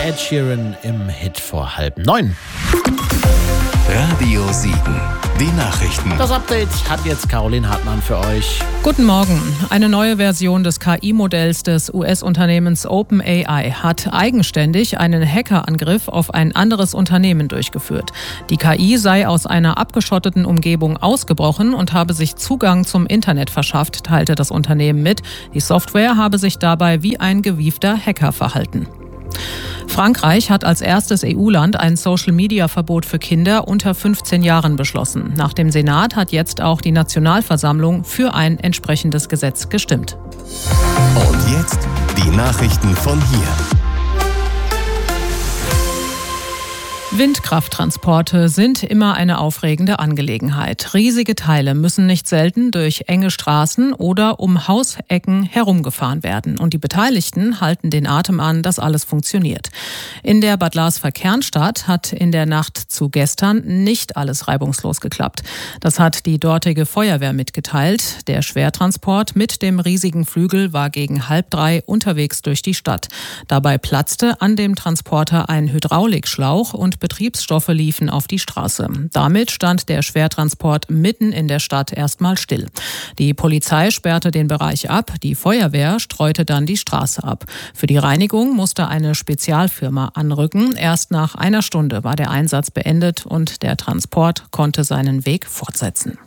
Ed Sheeran im Hit vor 8:30. Radio Siegen, die Nachrichten. Das Update hat jetzt Caroline Hartmann für euch. Guten Morgen. Eine neue Version des KI-Modells des US-Unternehmens OpenAI hat eigenständig einen Hackerangriff auf ein anderes Unternehmen durchgeführt. Die KI sei aus einer abgeschotteten Umgebung ausgebrochen und habe sich Zugang zum Internet verschafft, teilte das Unternehmen mit. Die Software habe sich dabei wie ein gewiefter Hacker verhalten. Frankreich hat als erstes EU-Land ein Social-Media-Verbot für Kinder unter 15 Jahren beschlossen. Nach dem Senat hat jetzt auch die Nationalversammlung für ein entsprechendes Gesetz gestimmt. Und jetzt die Nachrichten von hier. Windkrafttransporte sind immer eine aufregende Angelegenheit. Riesige Teile müssen nicht selten durch enge Straßen oder um Hausecken herumgefahren werden. Und die Beteiligten halten den Atem an, dass alles funktioniert. In der Bad Larsver-Kernstadt hat in der Nacht zu gestern nicht alles reibungslos geklappt. Das hat die dortige Feuerwehr mitgeteilt. Der Schwertransport mit dem riesigen Flügel war gegen 2:30 unterwegs durch die Stadt. Dabei platzte an dem Transporter ein Hydraulikschlauch und Betriebsstoffe liefen auf die Straße. Damit stand der Schwertransport mitten in der Stadt erstmal still. Die Polizei sperrte den Bereich ab, die Feuerwehr streute dann die Straße ab. Für die Reinigung musste eine Spezialfirma anrücken. Erst nach einer Stunde war der Einsatz beendet und der Transport konnte seinen Weg fortsetzen.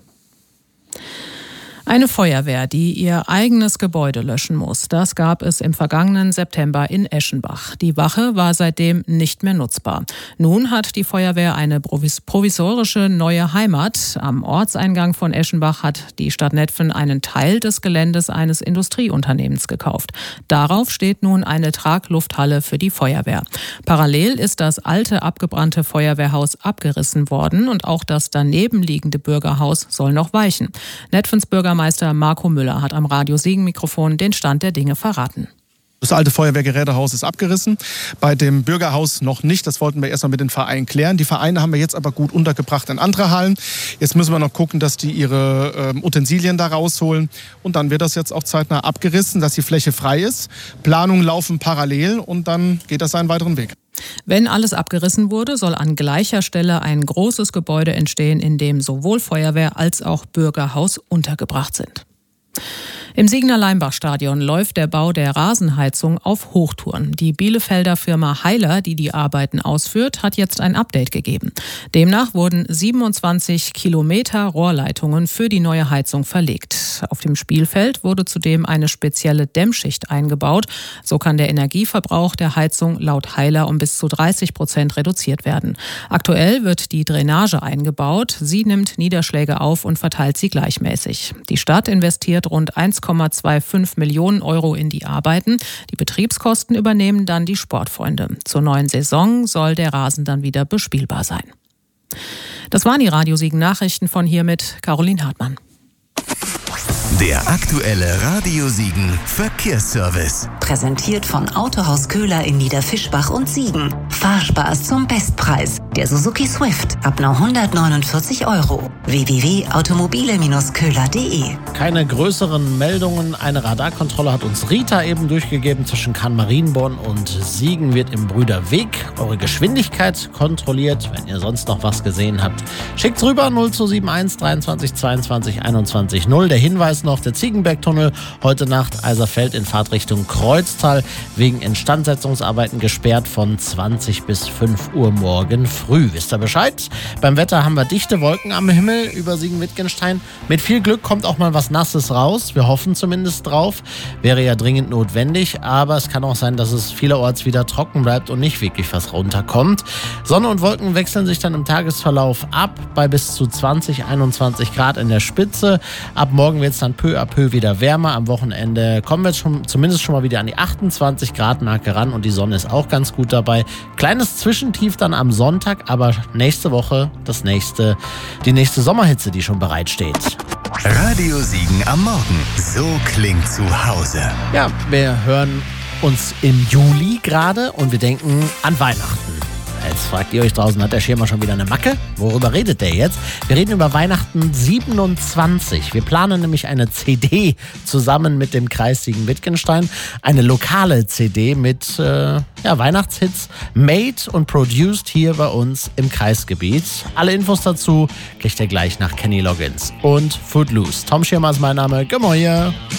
Eine Feuerwehr, die ihr eigenes Gebäude löschen muss, das gab es im vergangenen September in Eschenbach. Die Wache war seitdem nicht mehr nutzbar. Nun hat die Feuerwehr eine provisorische neue Heimat. Am Ortseingang von Eschenbach hat die Stadt Netphen einen Teil des Geländes eines Industrieunternehmens gekauft. Darauf steht nun eine Traglufthalle für die Feuerwehr. Parallel ist das alte abgebrannte Feuerwehrhaus abgerissen worden und auch das daneben liegende Bürgerhaus soll noch weichen. Netphens Bürgermeister Marco Müller hat am Radio Siegen-Mikrofon den Stand der Dinge verraten. Das alte Feuerwehrgerätehaus ist abgerissen, bei dem Bürgerhaus noch nicht. Das wollten wir erstmal mit den Vereinen klären. Die Vereine haben wir jetzt aber gut untergebracht in andere Hallen. Jetzt müssen wir noch gucken, dass die ihre Utensilien da rausholen. Und dann wird das jetzt auch zeitnah abgerissen, dass die Fläche frei ist. Planungen laufen parallel und dann geht das seinen weiteren Weg. Wenn alles abgerissen wurde, soll an gleicher Stelle ein großes Gebäude entstehen, in dem sowohl Feuerwehr als auch Bürgerhaus untergebracht sind. Im Siegener Leimbach-Stadion läuft der Bau der Rasenheizung auf Hochtouren. Die Bielefelder Firma Heiler, die die Arbeiten ausführt, hat jetzt ein Update gegeben. Demnach wurden 27 Kilometer Rohrleitungen für die neue Heizung verlegt. Auf dem Spielfeld wurde zudem eine spezielle Dämmschicht eingebaut. So kann der Energieverbrauch der Heizung laut Heiler um bis zu 30% reduziert werden. Aktuell wird die Drainage eingebaut. Sie nimmt Niederschläge auf und verteilt sie gleichmäßig. Die Stadt investiert rund 1,25 Millionen Euro in die Arbeiten. Die Betriebskosten übernehmen dann die Sportfreunde. Zur neuen Saison soll der Rasen dann wieder bespielbar sein. Das waren die Radio Siegen Nachrichten von hier mit Caroline Hartmann. Der aktuelle Radio Siegen Verkehrsservice. Präsentiert von Autohaus Köhler in Niederfischbach und Siegen. Fahrspaß zum Bestpreis. Der Suzuki Swift ab nur 149 Euro. www.automobile-köhler.de. Keine größeren Meldungen. Eine Radarkontrolle hat uns Rita eben durchgegeben. Zwischen Kann-Marienborn und Siegen wird im Brüderweg eure Geschwindigkeit kontrolliert. Wenn ihr sonst noch was gesehen habt, schickt's rüber 0271 23 22 21 0. Der Hinweis noch, der Ziegenbergtunnel heute Nacht Eiserfeld in Fahrtrichtung Kreuztal wegen Instandsetzungsarbeiten gesperrt von 20 bis 5 Uhr morgen früh. Wisst ihr Bescheid? Beim Wetter haben wir dichte Wolken am Himmel über Siegen-Wittgenstein. Mit viel Glück kommt auch mal was Nasses raus. Wir hoffen zumindest drauf. Wäre ja dringend notwendig, aber es kann auch sein, dass es vielerorts wieder trocken bleibt und nicht wirklich was runterkommt. Sonne und Wolken wechseln sich dann im Tagesverlauf ab bei bis zu 20, 21 Grad in der Spitze. Ab morgen wird es dann peu à peu wieder wärmer. Am Wochenende kommen wir jetzt zumindest schon mal wieder an die 28 Grad Marke ran und die Sonne ist auch ganz gut dabei. Kleines Zwischentief dann am Sonntag, aber nächste Woche die nächste Sommerhitze, die schon bereitsteht. Radio Siegen am Morgen. So klingt zu Hause. Ja, wir hören uns im Juli gerade und wir denken an Weihnachten. Jetzt fragt ihr euch draußen, hat der Schirmer schon wieder eine Macke? Worüber redet der jetzt? Wir reden über Weihnachten 27. Wir planen nämlich eine CD zusammen mit dem Kreis Siegen-Wittgenstein. Eine lokale CD mit Weihnachtshits, made und produced hier bei uns im Kreisgebiet. Alle Infos dazu kriegt ihr gleich nach Kenny Loggins und Footloose. Tom Schirmer ist mein Name. Good morning.